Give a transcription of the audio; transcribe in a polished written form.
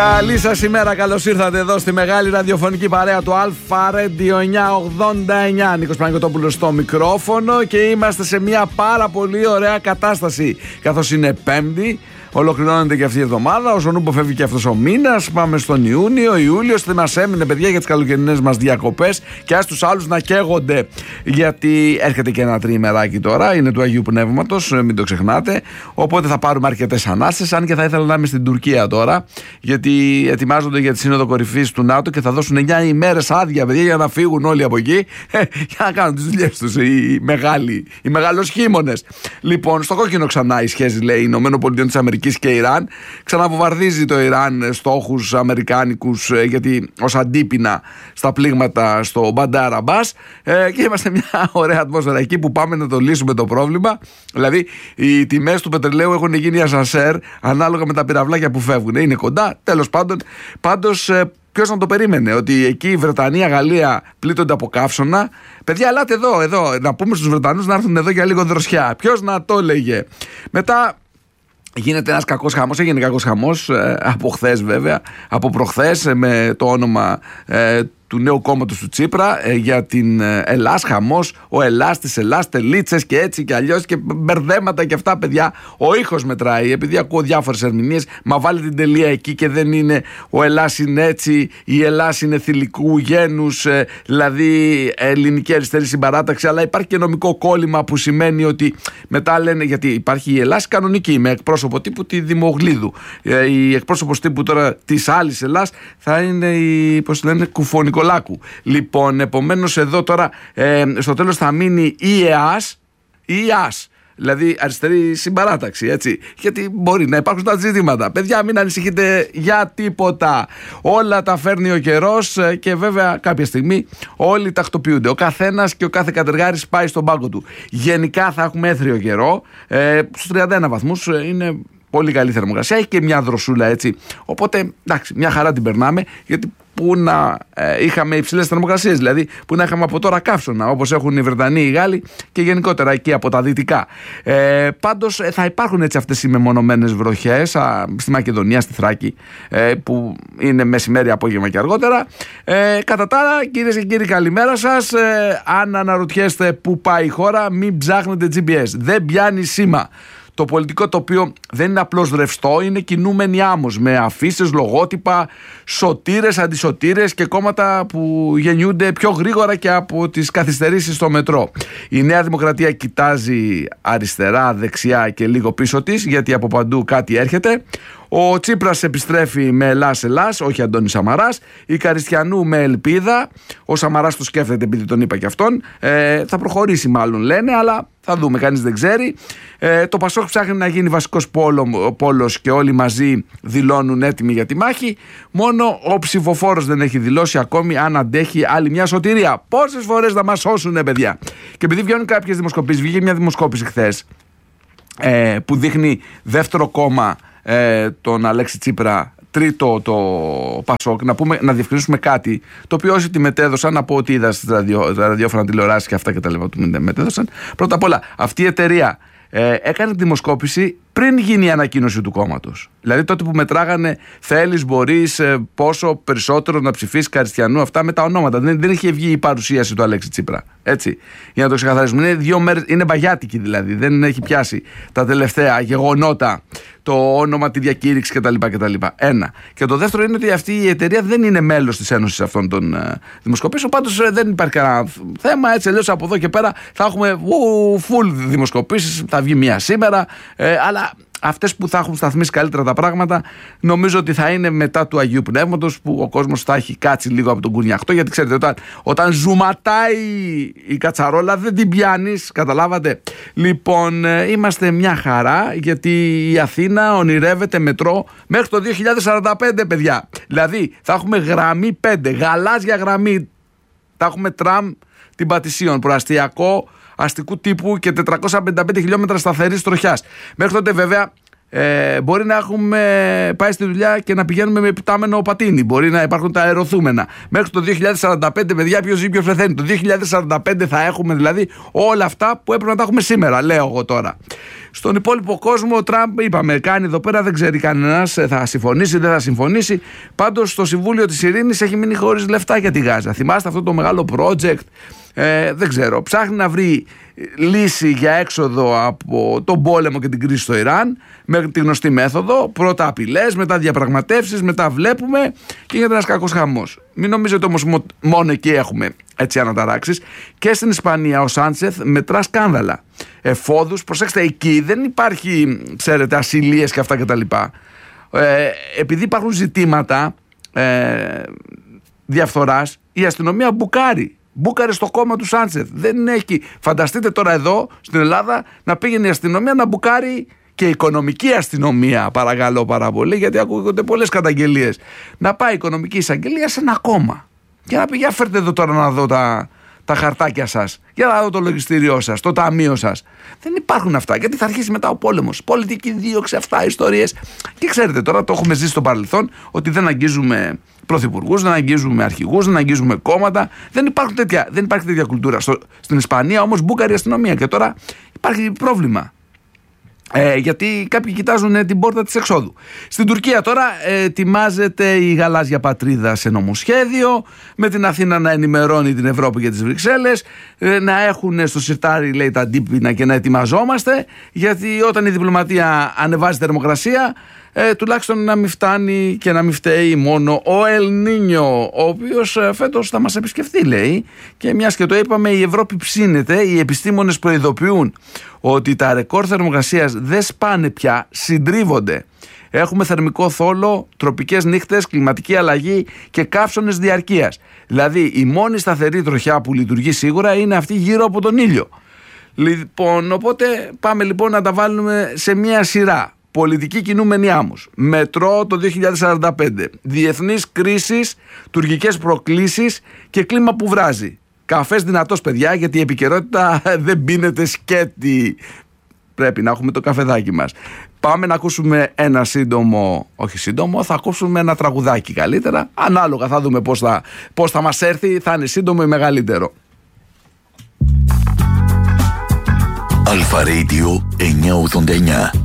Καλή σας ημέρα, καλώς ήρθατε εδώ στη μεγάλη ραδιοφωνική παρέα του Αλφα Radio 989. Νίκος Παναγιωτόπουλος στο μικρόφωνο και είμαστε σε μια πάρα πολύ ωραία κατάσταση. Καθώς είναι Πέμπτη, ολοκληρώνεται και αυτή η εβδομάδα. Όσο νούπο φεύγει και αυτός ο μήνας, πάμε στον Ιούλιος. Τι μας έμεινε, παιδιά, για τις καλοκαιρινές μας διακοπές και ας τους άλλους να καίγονται, γιατί έρχεται και ένα τριημεράκι τώρα. Είναι του Αγίου Πνεύματος, μην το ξεχνάτε. Οπότε θα πάρουμε αρκετές ανάσες. Αν και θα ήθελα να είμαι στην Τουρκία τώρα, γιατί ετοιμάζονται για τη Σύνοδο Κορυφής του ΝΑΤΟ και θα δώσουν 9 ημέρες άδεια, παιδιά, για να φύγουν όλοι από εκεί, για να κάνουν τις δουλειές τους οι μεγαλοσχήμονες. Λοιπόν, στο κόκκινο ξανά οι σχέσεις, λέει, ΗΠΑ και Ιράν. Ξαναβομβαρδίζει το Ιράν στόχους αμερικάνικους, γιατί ως αντίπεινα στα πλήγματα στο Μπαντάρ Αμπάς, και είμαστε μια ωραία ατμόσφαιρα εκεί που πάμε να το λύσουμε το πρόβλημα. Δηλαδή οι τιμές του πετρελαίου έχουν γίνει ασανσέρ ανάλογα με τα πυραυλάκια που φεύγουν. Είναι κοντά, τέλος πάντων. Πάντως, ποιος να το περίμενε ότι εκεί η Βρετανία, Γαλλία πλήττονται από καύσωνα. Παιδιά, ελάτε εδώ, να πούμε στους Βρετανούς να έρθουν εδώ για λίγο δροσιά. Ποιος να το έλεγε. Μετά γίνεται ένας κακός χαμός, έγινε κακός χαμός από χθες, βέβαια, από προχθές, με το όνομα του νέου κόμματος του Τσίπρα, για την Ελλάς, χαμός, ο Ελλάς της Ελλάς, τελίτσες και έτσι και αλλιώς και μπερδέματα και αυτά, παιδιά. Ο ήχος μετράει, επειδή ακούω διάφορες ερμηνείες, μα βάλε την τελεία εκεί και δεν είναι ο Ελλάς είναι έτσι, η Ελλάς είναι θηλυκού γένους, δηλαδή ελληνική αριστερή συμπαράταξη, αλλά υπάρχει και νομικό κόλλημα που σημαίνει ότι μετά λένε, γιατί υπάρχει η Ελλάς κανονική με εκπρόσωπο τύπου τη Δημογλίδου, η εκπρόσωπος τύπου τώρα της άλλης Ελλάς θα είναι η, πώς λένε, Κουφονικό. Λοιπόν, επομένως εδώ τώρα στο τέλος θα μείνει η ΕΑΣ ή η ΑΣ, δηλαδή αριστερή συμπαράταξη, έτσι. Γιατί μπορεί να υπάρχουν τα ζητήματα. Παιδιά, μην ανησυχείτε για τίποτα. Όλα τα φέρνει ο καιρός και βέβαια κάποια στιγμή όλοι τακτοποιούνται. Ο καθένας και ο κάθε κατεργάρης πάει στον πάγκο του. Γενικά θα έχουμε έθριο καιρό. Στους 31 βαθμούς είναι πολύ καλή θερμοκρασία. Έχει και μια δροσούλα, έτσι. Οπότε, εντάξει, μια χαρά την περνάμε, γιατί που να είχαμε υψηλές θερμοκρασίες, δηλαδή που να είχαμε από τώρα καύσωνα, όπως έχουν οι Βρετανοί, οι Γάλλοι και γενικότερα εκεί από τα δυτικά. Πάντως θα υπάρχουν έτσι αυτές οι μεμονωμένες βροχές στη Μακεδονία, στη Θράκη, που είναι μεσημέρι, απόγευμα και αργότερα. Κατά τα άλλα, κυρίες και κύριοι, καλημέρα σας. Αν αναρωτιέστε πού πάει η χώρα, μην ψάχνετε GPS, δεν πιάνει σήμα. Το πολιτικό τοπίο δεν είναι απλώς ρευστό, είναι κινούμενη άμμος με αφίσες, λογότυπα, σωτήρες, αντισωτήρες και κόμματα που γεννιούνται πιο γρήγορα και από τις καθυστερήσεις στο μετρό. Η Νέα Δημοκρατία κοιτάζει αριστερά, δεξιά και λίγο πίσω της, γιατί από παντού κάτι έρχεται. Ο Τσίπρας επιστρέφει με Ελλάς, όχι Αντώνης Σαμαράς. Η Καριστιανού με ελπίδα. Ο Σαμαράς το σκέφτεται, επειδή τον είπα και αυτόν. Θα προχωρήσει μάλλον, λένε, αλλά θα δούμε, κανείς δεν ξέρει. Το Πασόκ ψάχνει να γίνει βασικός πόλος και όλοι μαζί δηλώνουν έτοιμοι για τη μάχη. Μόνο ο ψηφοφόρος δεν έχει δηλώσει ακόμη αν αντέχει άλλη μια σωτηρία. Πόσες φορές θα μας σώσουνε, παιδιά. Και επειδή βγαίνουν κάποιες δημοσκοπήσεις, βγήκε μια δημοσκόπηση χθες που δείχνει δεύτερο κόμμα τον Αλέξη Τσίπρα, τρίτο το Πασόκ. Να διευκρινίσουμε κάτι, το οποίο όσοι τη μετέδωσαν, από ό,τι είδα στις ραδιόφωνα, τηλεοράσεις και αυτά και τα λοιπά που μετέδωσαν, πρώτα απ' όλα αυτή η εταιρεία έκανε δημοσκόπηση πριν γίνει η ανακοίνωση του κόμματος. Δηλαδή τότε που μετράγανε θέλεις, μπορείς, πόσο περισσότερο να ψηφίσεις Καριστιανού, αυτά με τα ονόματα. Δεν είχε βγει η παρουσίαση του Αλέξη Τσίπρα. Έτσι. Για να το ξεκαθαρίσουμε. Είναι 2 μέρες, είναι μπαγιάτικη δηλαδή. Δεν έχει πιάσει τα τελευταία γεγονότα, το όνομα, τη διακήρυξη κτλ. Ένα. Και το δεύτερο είναι ότι αυτή η εταιρεία δεν είναι μέλος της Ένωσης αυτών των δημοσκοπήσεων. Πάντως δεν υπάρχει κανένα θέμα. Έτσι, αλλιώς από εδώ και πέρα θα έχουμε full δημοσκοπήσεις. Θα βγει μία σήμερα. Αλλά αυτές που θα έχουν σταθμίσει καλύτερα τα πράγματα, νομίζω ότι θα είναι μετά του Αγίου Πνεύματος, που ο κόσμος θα έχει κάτσει λίγο από τον κουνιαχτό. Γιατί ξέρετε, όταν ζουματάει η κατσαρόλα δεν την πιάνεις, καταλάβατε. Λοιπόν, είμαστε μια χαρά, γιατί η Αθήνα ονειρεύεται μετρό μέχρι το 2045, παιδιά. Δηλαδή θα έχουμε γραμμή 5, γαλάζια γραμμή. Θα έχουμε τραμ την Πατησίων, προαστιακό, αστικού τύπου και 455 χιλιόμετρα σταθερής τροχιάς. Μέχρι τότε, βέβαια, Μπορεί να έχουμε πάει στη δουλειά και να πηγαίνουμε με επιτάμενο πατίνι. Μπορεί να υπάρχουν τα αεροθούμενα. Μέχρι το 2045, παιδιά, ποιος ζει ποιος πεθαίνει. Το 2045 θα έχουμε δηλαδή όλα αυτά που έπρεπε να τα έχουμε σήμερα, λέω εγώ τώρα. Στον υπόλοιπο κόσμο, ο Τραμπ, είπαμε, κάνει εδώ πέρα, δεν ξέρει κανένας, θα συμφωνήσει, δεν θα συμφωνήσει. Πάντως, στο Συμβούλιο της Ειρήνης έχει μείνει χωρίς λεφτά για τη Γάζα. Θυμάστε αυτό το μεγάλο project? Δεν ξέρω. Ψάχνει να βρει λύση για έξοδο από τον πόλεμο και την κρίση στο Ιράν με τη γνωστή μέθοδο. Πρώτα απειλές, μετά διαπραγματεύσεις, μετά βλέπουμε και γίνεται ένας κακός χαμός. Μην νομίζετε όμως μόνο εκεί έχουμε έτσι αναταράξεις. Και στην Ισπανία ο Σάντσεθ μετρά σκάνδαλα. Εφόδους, προσέξτε, εκεί δεν υπάρχει, ξέρετε, ασυλίες και αυτά κτλ. Επειδή υπάρχουν ζητήματα διαφθοράς, η αστυνομία μπούκαρε στο κόμμα του Σάντσεθ. Δεν έχει. Φανταστείτε τώρα εδώ στην Ελλάδα να πήγαινε η αστυνομία να μπουκάρει, και η οικονομική αστυνομία, παρακαλώ πάρα πολύ, γιατί ακούγονται πολλές καταγγελίες. Να πάει η οικονομική εισαγγελία σε ένα κόμμα και να πει: για φέρτε εδώ τώρα να δω τα χαρτάκια σας, για να δω το λογιστήριό σας, το ταμείο σας. Δεν υπάρχουν αυτά, γιατί θα αρχίσει μετά ο πόλεμος. Πολιτική δίωξη, αυτά, ιστορίες. Και ξέρετε τώρα, το έχουμε ζήσει στο παρελθόν, ότι δεν αγγίζουμε πρωθυπουργούς, δεν αγγίζουμε αρχηγούς, δεν αγγίζουμε κόμματα. Δεν υπάρχει τέτοια κουλτούρα. Στην Ισπανία όμως μπούκαρε η αστυνομία και τώρα υπάρχει πρόβλημα. Γιατί κάποιοι κοιτάζουν την πόρτα της εξόδου. Στην Τουρκία τώρα ετοιμάζεται η γαλάζια πατρίδα σε νομοσχέδιο, με την Αθήνα να ενημερώνει την Ευρώπη για τις Βρυξέλλες, να έχουν στο σιρτάρι, λέει, τα αντίπεινα και να ετοιμαζόμαστε, γιατί όταν η διπλωματία ανεβάζει θερμοκρασία, τουλάχιστον να μην φτάνει και να μην φταίει μόνο ο Ελ Νίνιο, ο οποίος φέτος θα μας επισκεφθεί, λέει, και μιας και το είπαμε, η Ευρώπη ψήνεται. Οι επιστήμονες προειδοποιούν ότι τα ρεκόρ θερμοκρασίας δεν σπάνε πια, συντρίβονται. Έχουμε θερμικό θόλο, τροπικές νύχτες, κλιματική αλλαγή και καύσωνες διαρκείας. Δηλαδή η μόνη σταθερή τροχιά που λειτουργεί σίγουρα είναι αυτή γύρω από τον ήλιο. Λοιπόν, οπότε πάμε λοιπόν να τα βάλουμε σε μια σειρά. Πολιτική κινούμενη άμμος, μετρό το 2045, διεθνείς κρίσεις, τουρκικές προκλήσεις και κλίμα που βράζει. Καφές δυνατός, παιδιά, γιατί η επικαιρότητα δεν πίνεται σκέτη. Πρέπει να έχουμε το καφεδάκι μας. Πάμε να ακούσουμε ένα θα ακούσουμε ένα τραγουδάκι καλύτερα. Ανάλογα θα δούμε πώς θα μας έρθει, θα είναι σύντομο ή μεγαλύτερο. Αλφα Radio 989.